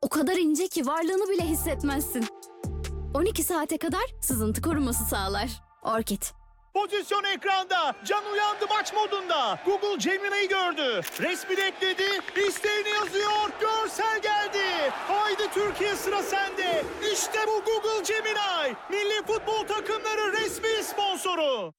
O kadar ince ki varlığını bile hissetmezsin. 12 saate kadar sızıntı koruması sağlar. Orkid. Pozisyon ekranda. Can uyandı maç modunda. Google Gemini'yi gördü. Resmini ekledi. İsteğini yazıyor. Görsel geldi. Haydi Türkiye, sıra sende. İşte bu Google Gemini. Milli futbol takımları resmi sponsoru.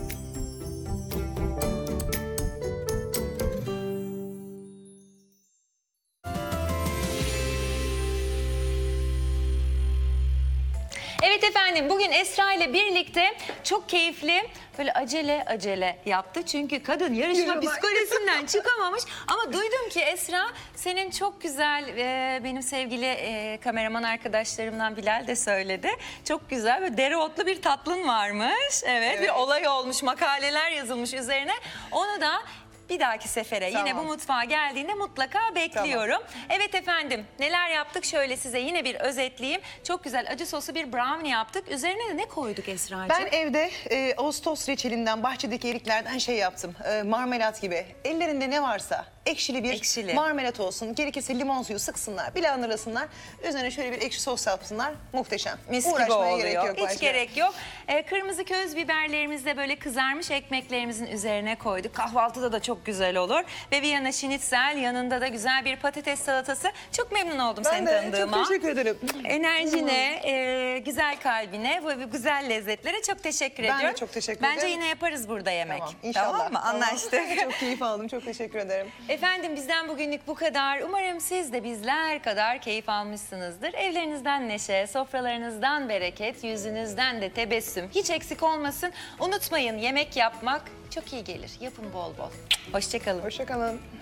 Evet efendim, bugün Esra ile birlikte çok keyifli, böyle acele yaptı. Çünkü kadın yarışma psikolojisinden çıkamamış. Ama duydum ki Esra, senin çok güzel, benim sevgili kameraman arkadaşlarımdan Bilal de söyledi. Çok güzel ve dereotlu bir tatlın varmış. Evet, bir olay olmuş, makaleler yazılmış üzerine. Onu da bir dahaki sefere yine bu mutfağa geldiğinde mutlaka bekliyorum. Tamam. Evet efendim, neler yaptık şöyle size yine bir özetleyeyim. Çok güzel acı soslu bir brownie yaptık. Üzerine de ne koyduk Esra'cığım? Ben evde Ağustos reçelinden, bahçedeki eriklerden şey yaptım. Marmelat gibi. Ellerinde ne varsa ekşili bir marmelat olsun. Gerekirse limon suyu sıksınlar, blenderlasınlar. Üzerine şöyle bir ekşi sos yapsınlar. Muhteşem. Mis gibi Uğraşmaya oluyor. gerek yok. Hiç başka. gerek yok. Kırmızı köz biberlerimizi de böyle kızarmış ekmeklerimizin üzerine koyduk. Kahvaltıda da çok güzel olur. Ve Viyana şinitzel, yanında da güzel bir patates salatası. Çok memnun oldum seni tanıdığıma. Çok teşekkür ederim. Enerjine, güzel kalbine, bu güzel lezzetlere çok teşekkür ediyorum. Ben de çok teşekkür ederim. Bence yine yaparız burada yemek. Tamam, inşallah. Tamam mı? Anlaştık. Çok keyif aldım. Çok teşekkür ederim. Efendim bizden bugünlük bu kadar. Umarım siz de bizler kadar keyif almışsınızdır. Evlerinizden neşe, sofralarınızdan bereket, yüzünüzden de tebessüm hiç eksik olmasın. Unutmayın, yemek yapmak çok iyi gelir. Yapın bol bol. Hoşça kalın. Hoşça kalın.